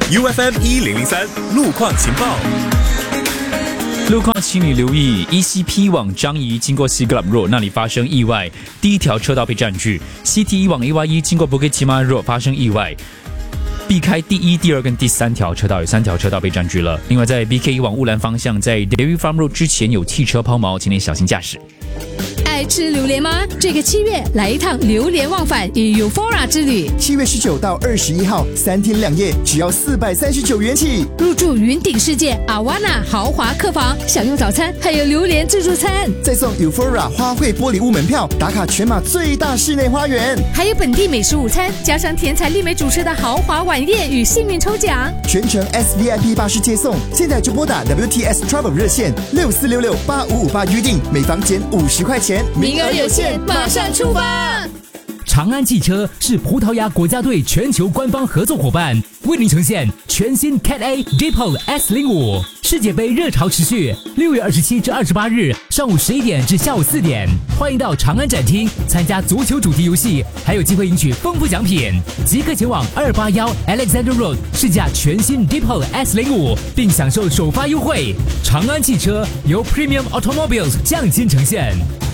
UFM1003 路况情报。 路况，请你留意 ECP 往樟宜经过 Siglap Road 那里发生意外，第一条车道被占据。CT 往 AYE 经过 Bukit Timah Road 发生意外，避开第一、第二跟第三条车道，有3条车道被占据了。另外，在 BKE 往乌兰方向，在 Dairy Farm Road 之前有汽车抛锚，请你小心驾驶。 爱吃榴莲吗？这个7月来一趟榴莲忘返与 Euphoria 之旅。 7月19到21号，3天2夜，只要439元起。 入住云顶世界 Awana 豪华客房，享用早餐，还有榴莲自助餐， 再送 Euphoria 花卉玻璃屋门票，打卡全马最大室内花园， 还有本地美食午餐，加上甜彩丽美主持的豪华晚宴与幸运抽奖， 全程 SVIP 巴士接送。现在就拨打 WTS Travel 热线64668558预定，每房减50块钱。 名额有限，马上出发！ 长安汽车是葡萄牙国家队全球官方合作伙伴，为您呈现全新 Cat A Dipole S05。世界杯热潮持续，6月27至28日上午11点至下午4点，欢迎到长安展厅参加足球主题游戏，还有机会赢取丰富奖品。即刻前往281 Alexander Road 试驾全新 Dipole S05，并享受首发优惠。长安汽车由 Premium Automobiles 匠心呈现。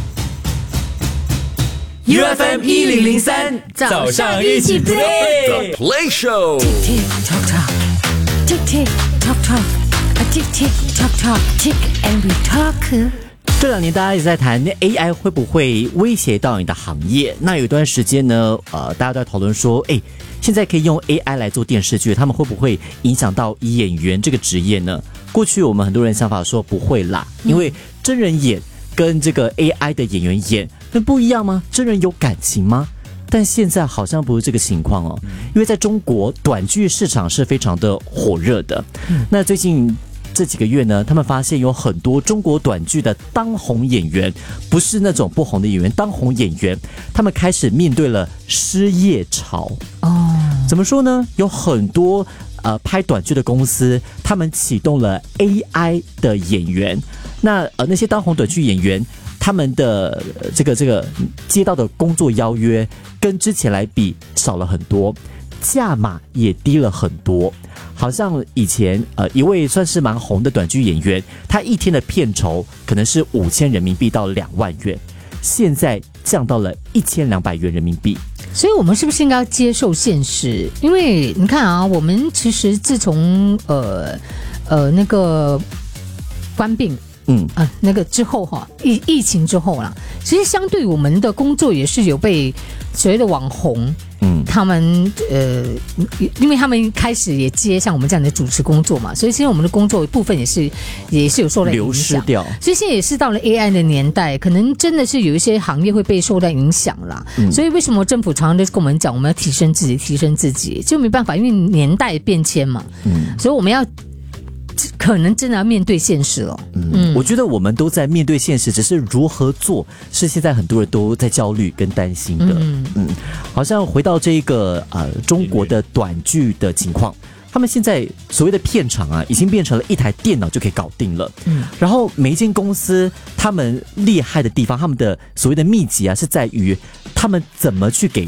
UFM1003 早上一起 play The Play Show。 Tick tock tock, tick tick tock tock, a tick tick tock tock, tick and we talk。 这2年大家一直在谈 AI 会不会威胁到你的行业。那有一段时间呢，大家都在讨论说，现在可以用 AI 来做电视剧，他们会不会影响到演员这个职业呢？过去我们很多人想法说不会啦，因为真人演跟这个 AI 的演员演那不一样吗？真人有感情吗？但现在好像不是这个情况哦，因为在中国短剧市场是非常的火热的。那最近这几个月呢，他们发现有很多中国短剧的当红演员，不是那种不红的演员，当红演员，他们开始面对了失业潮。怎么说呢？有很多拍短剧的公司，他们启动了 AI 的演员。那些当红短剧演员，他们的这个接到的工作邀约跟之前来比少了很多，价码也低了很多。好像以前一位算是蛮红的短剧演员，他一天的片酬可能是5000人民币到2万元，现在降到了1200元人民币。 所以我们是不是应该要接受现实？因为你看啊，我们其实自从那个官病那个之后哈，疫情之后啦，其实相对我们的工作也是有被所谓的网红，他们因为他们开始也接像我们这样的主持工作嘛，所以其实我们的工作部分也是有受到影响， 流失掉。 所以现在也是到了 AI 的年代，可能真的是有一些行业会被受到影响啦。所以为什么政府常常都跟我们讲，我们要提升自己，就没办法，因为年代变迁嘛。所以我们要可能真的要面对现实了。 我觉得我们都在面对现实，只是如何做是现在很多人都在焦虑跟担心的。好像回到这个中国的短剧的情况，他们现在所谓的片场啊，已经变成了一台电脑就可以搞定了。然后每一间公司他们厉害的地方，他们的所谓的秘籍啊，是在于他们怎么去给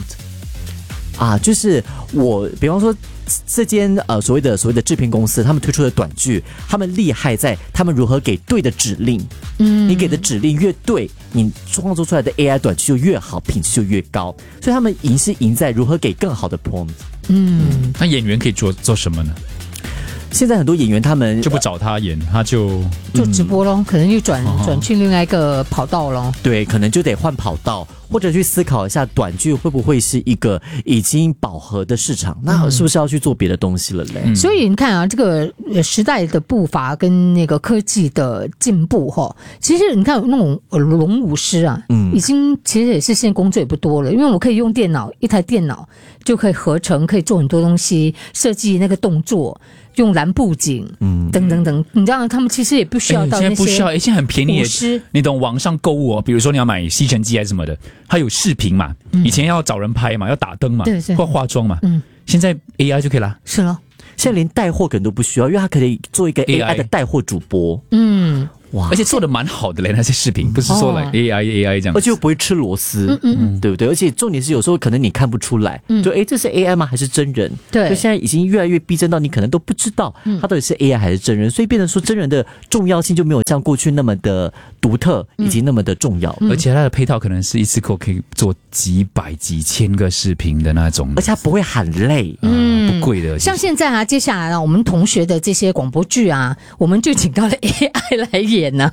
prompt。就是我比方说这间所谓的制片公司，他们推出的短剧，他们厉害在他们如何给对的指令。你给的指令越对，你创作出来的 AI 短剧就越好，品质就越高。所以他们赢在如何给更好的 prompt。 那演员可以做什么呢？ 现在很多演员他们就不找他演，他就直播咯，可能就转去另外一个跑道咯。 对，可能就得换跑道，或者去思考一下短剧会不会是一个已经饱和的市场，那是不是要去做别的东西了嘞？ 所以你看啊，这个时代的步伐跟那个科技的进步哈，其实你看那种龙舞狮啊，已经其实也是现在工作也不多了，因为我可以用电脑，一台电脑就可以合成，可以做很多东西，设计那个动作。用蓝布景，等等等，你知道他们其实也不需要到那些， 现在不需要，现在很便宜，你懂网上购物比如说你要买吸尘机还是什么的，它有视频嘛，以前要找人拍嘛，要打灯嘛，或化妆嘛，现在 AI 就可以啦， 是咯。 现在连带货可能都不需要，因为它可以做一个 AI 的带货主播。 哇而且做的蛮好的嘞，那些视频不是说来 AI 这样子， 而且又不会吃螺丝，对不对？而且重点是有时候可能你看不出来，就这是 AI 吗？还是真人？ 对， 就现在已经越来越逼真到你可能都不知道它到底是 AI 还是真人，所以变成说真人的重要性就没有像过去那么的独特，以及那么的重要。 而且它的配套可能是一次可以做几百几千个视频的那种， 而且它不会很累， 不贵的。 像现在啊，接下来啊，我们同学的这些广播剧啊，我们就请到了 AI 来演呢、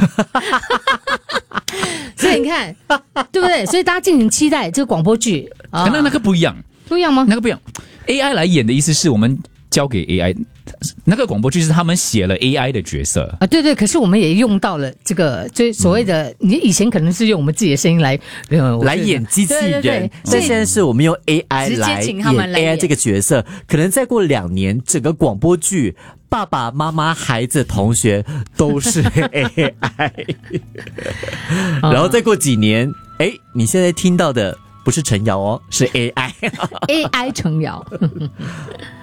所以你看，对不对？所以大家敬请期待这个广播剧啊。 那个不一样， 不一样吗？ 那个不一样。AI 来演的意思是我们交给 AI， 那个广播剧是他们写了 AI 的角色啊，对对。可是我们也用到了这个，就所谓的，你以前可能是用我们自己的声音来演机器人， 对， 所以现在是我们用 AI 直接来请他们来演 AI 这个角色，可能再过2年，整个广播剧爸爸妈妈、孩子、同学都是 AI， 然后再过几年，你现在听到的不是陈瑶哦，是 AI ，AI 陈瑶。